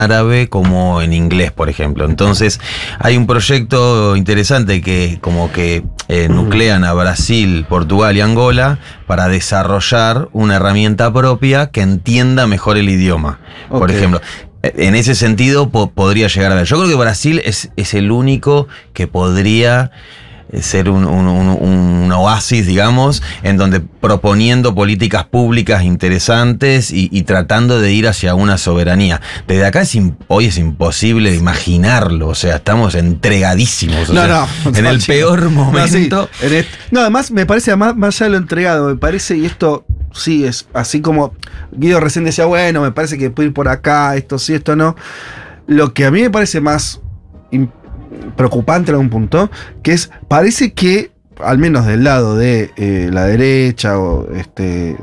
árabe como en inglés, por ejemplo. Entonces, hay un proyecto interesante que como que nuclean a Brasil, Portugal y Angola para desarrollar una herramienta propia que entienda mejor el idioma. Okay. Por ejemplo, en ese sentido podría llegar a ver. Yo creo que Brasil es el único que podría ser un oasis, digamos, en donde proponiendo políticas públicas interesantes y tratando de ir hacia una soberanía. Desde acá hoy es imposible imaginarlo, o sea, estamos entregadísimos. En el peor momento. Además, me parece, más allá de lo entregado, me parece, y esto sí es así como Guido recién decía, bueno, me parece que puede ir por acá, esto sí, esto no. Lo que a mí me parece más preocupante en algún punto, que parece que, al menos del lado de la derecha o de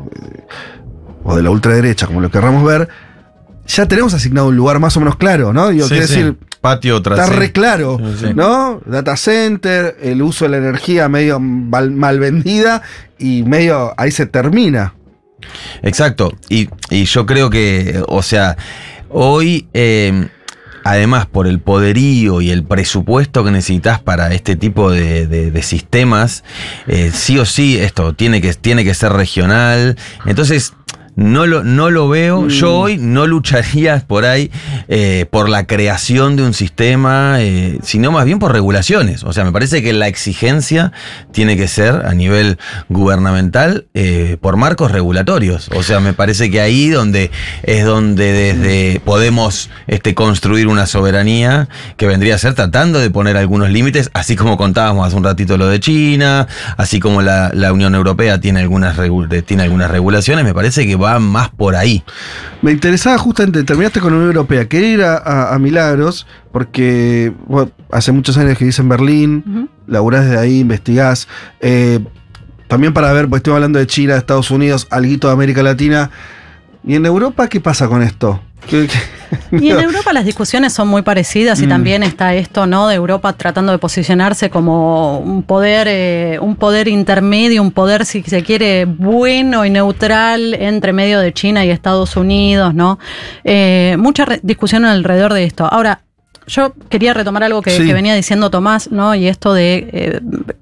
la ultraderecha, como lo querramos ver, ya tenemos asignado un lugar más o menos claro, ¿no? Quiero decir, patio trasero. Está re claro, ¿no? Data center, el uso de la energía medio mal vendida y medio ahí se termina. Exacto. Y yo creo que, o sea, hoy además, por el poderío y el presupuesto que necesitas para este tipo de sistemas, sí o sí esto tiene que ser regional. Entonces, no lo veo. Yo hoy no lucharía por ahí por la creación de un sistema, sino más bien por regulaciones. O sea, me parece que la exigencia tiene que ser a nivel gubernamental por marcos regulatorios. O sea, me parece que ahí es donde desde podemos construir una soberanía que vendría a ser tratando de poner algunos límites, así como contábamos hace un ratito lo de China, así como la Unión Europea tiene algunas regulaciones. Me parece que va más por ahí. Me interesaba justamente, terminaste con la Unión Europea, quería ir a Milagros, porque hace muchos años que vivís en Berlín, laburás desde ahí, investigás, también para ver, porque estoy hablando de China, de Estados Unidos, alguito de América Latina, y en Europa, ¿qué pasa con esto? Y en Europa las discusiones son muy parecidas y también está esto, ¿no? De Europa tratando de posicionarse como un poder intermedio, un poder, si se quiere, bueno y neutral entre medio de China y Estados Unidos, ¿no? Mucha discusión alrededor de esto. Ahora, yo quería retomar algo que venía diciendo Tomás, ¿no? Y esto de,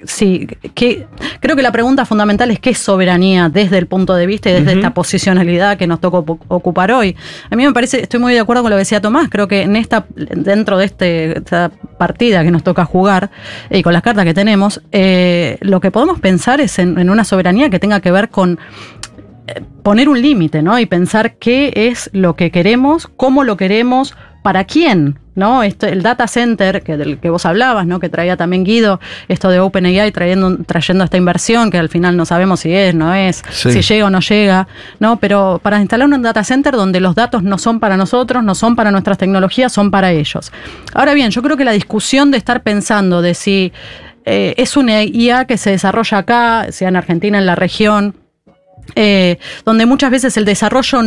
creo que la pregunta fundamental es qué es soberanía desde el punto de vista y desde esta posicionalidad que nos toca ocupar hoy. A mí me parece, estoy muy de acuerdo con lo que decía Tomás, creo que dentro de esta partida que nos toca jugar y con las cartas que tenemos, lo que podemos pensar es en una soberanía que tenga que ver con poner un límite, ¿no? Y pensar qué es lo que queremos, cómo lo queremos, para quién, ¿no? El data center, del que vos hablabas, ¿no? Que traía también Guido, esto de OpenAI trayendo esta inversión, que al final no sabemos si es, no es, si llega o no llega, ¿no? Pero para instalar un data center donde los datos no son para nosotros, no son para nuestras tecnologías, son para ellos. Ahora bien, yo creo que la discusión de estar pensando de si es una IA que se desarrolla acá, sea en Argentina, en la región, donde muchas veces el desarrollo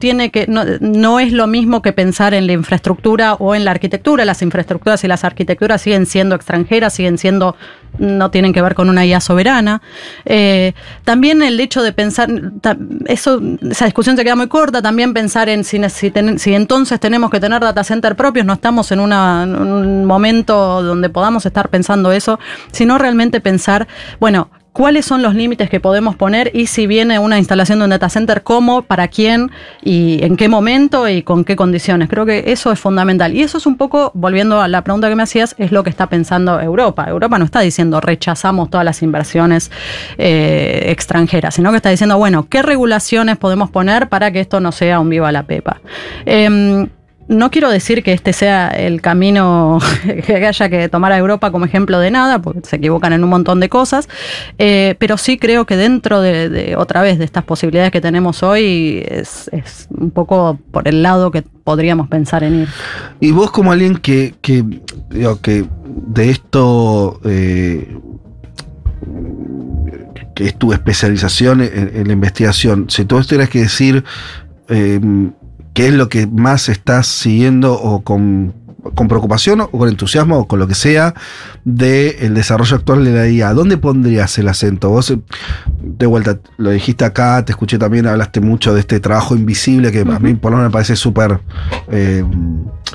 no es lo mismo que pensar en la infraestructura o en la arquitectura. Las infraestructuras y las arquitecturas siguen siendo extranjeras, no tienen que ver con una IA soberana. También el hecho de pensar, esa discusión se queda muy corta, también pensar en si entonces tenemos que tener data center propios, no estamos en un momento donde podamos estar pensando eso, sino realmente pensar, bueno, cuáles son los límites que podemos poner y si viene una instalación de un data center, cómo, para quién y en qué momento y con qué condiciones. Creo que eso es fundamental. Y eso es un poco, volviendo a la pregunta que me hacías, es lo que está pensando Europa. Europa no está diciendo rechazamos todas las inversiones extranjeras, sino que está diciendo, bueno, ¿qué regulaciones podemos poner para que esto no sea un viva la pepa? No quiero decir que este sea el camino que haya que tomar a Europa como ejemplo de nada, porque se equivocan en un montón de cosas, pero sí creo que dentro otra vez de estas posibilidades que tenemos hoy es un poco por el lado que podríamos pensar en ir. Y vos como alguien que de esto que es tu especialización en la investigación, si tú tuvieras que decir ¿qué es lo que más estás siguiendo o con con preocupación o con entusiasmo o con lo que sea del desarrollo actual de la IA, ¿dónde pondrías el acento? Vos, de vuelta, lo dijiste acá, te escuché también, hablaste mucho de este trabajo invisible que a mí por lo menos me parece súper